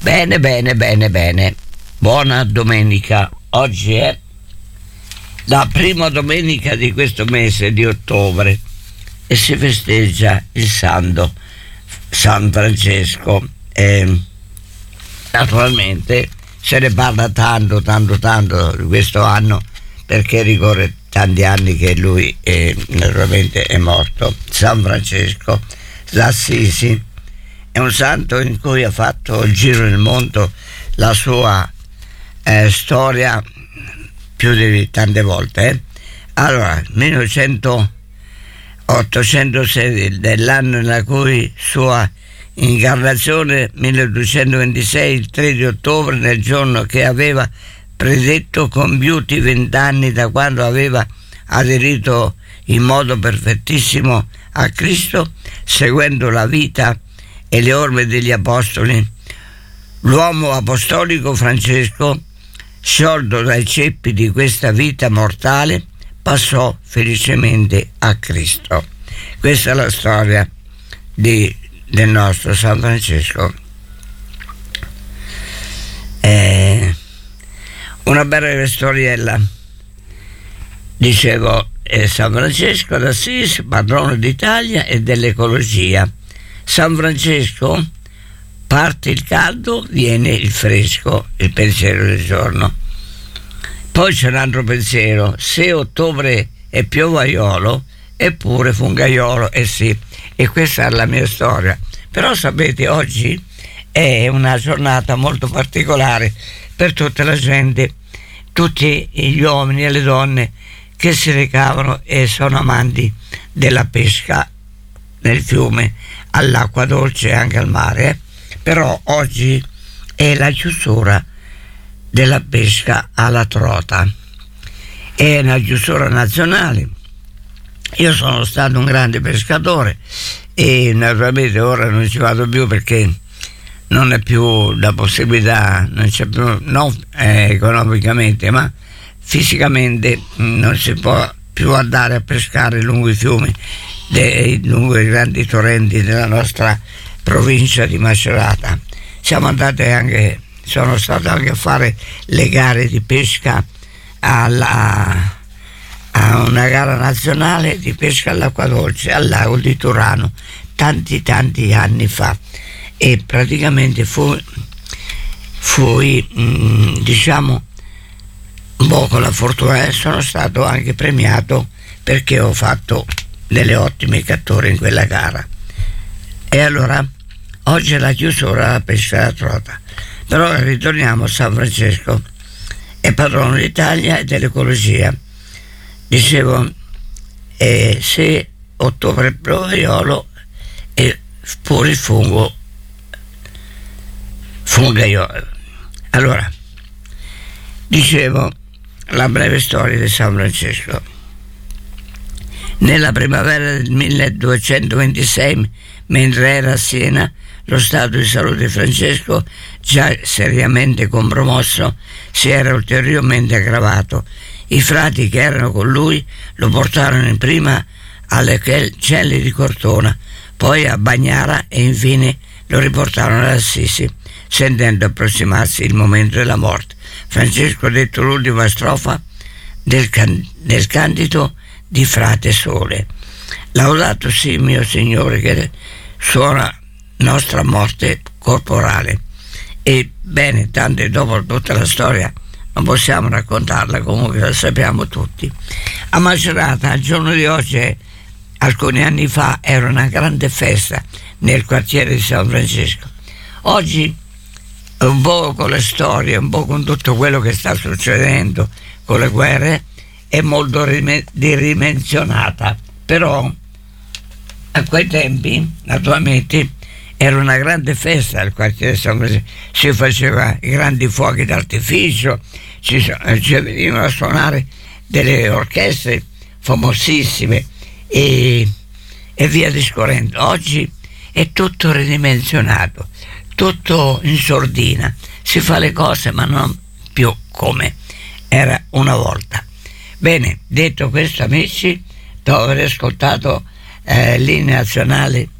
Bene, bene, bene, bene. Buona domenica. Oggi è la prima domenica di questo mese di ottobre e si festeggia il santo San Francesco. Naturalmente se ne parla tanto di questo anno, perché ricorre tanti anni che lui naturalmente è morto. San Francesco d'Assisi è un santo in cui ha fatto il giro del mondo la sua storia più di tante volte. Allora, 1806, dell'anno nella cui sua incarnazione, 1226, il 3 di ottobre, nel giorno che aveva predetto, compiuti 20 anni da quando aveva aderito in modo perfettissimo a Cristo, seguendo la vita e le orme degli apostoli, l'uomo apostolico Francesco, sciolto dai ceppi di questa vita mortale, passò felicemente a Cristo. Questa è la storia del nostro San Francesco. Una breve storiella. Dicevo, San Francesco d'Assisi, patrono d'Italia e dell'ecologia. San Francesco, parte il caldo, viene il fresco, il pensiero del giorno. Poi c'è un altro pensiero: se ottobre è piovaiolo, eppure fungaiolo. Sì, e questa è la mia storia. Però sapete, oggi è una giornata molto particolare per tutta la gente, tutti gli uomini e le donne che si recavano e sono amanti della pesca nel fiume, all'acqua dolce e anche al mare. Però oggi è la chiusura della pesca alla trota, è una chiusura nazionale. Io sono stato un grande pescatore e naturalmente ora non ci vado più perché non è più la possibilità, non c'è più, non economicamente ma fisicamente non si può più andare a pescare lungo i fiumi, lungo i grandi torrenti della nostra provincia di Macerata. Sono stato anche a fare le gare di pesca a una gara nazionale di pesca all'acqua dolce al lago di Turano tanti anni fa, e praticamente fui diciamo un po' con la fortuna, sono stato anche premiato perché ho fatto delle ottime catture in quella gara. E allora oggi è la chiusura della pesca alla trota. Però ritorniamo a San Francesco, è patrono d'Italia e dell'ecologia. Dicevo, se ottobre è piovaiolo, e pure il fungaiolo. Allora, dicevo, la breve storia di San Francesco. Nella primavera del 1226, mentre era a Siena, lo stato di salute di Francesco, già seriamente compromesso, si era ulteriormente aggravato. I frati che erano con lui lo portarono in prima alle celle di Cortona, poi a Bagnara e infine lo riportarono ad Assisi, sentendo approssimarsi il momento della morte. Francesco detto l'ultima strofa del Candido di Frate Sole: laudato sì mio Signore, che suona nostra morte corporale. E bene, tanto dopo tutta la storia non possiamo raccontarla, comunque la sappiamo tutti. A Macerata, al giorno di oggi, alcuni anni fa, era una grande festa nel quartiere di San Francesco. Oggi, un po' con le storie, un po' con tutto quello che sta succedendo, con le guerre, è molto ridimensionata. Però a quei tempi, naturalmente, era una grande festa al quartiere di San Francesco, si faceva i grandi fuochi d'artificio, ci venivano a suonare delle orchestre famosissime e via discorrendo. Oggi è tutto ridimensionato, tutto in sordina, si fa le cose ma non più come era una volta. Bene, detto questo amici, dopo aver ascoltato l'inno nazionale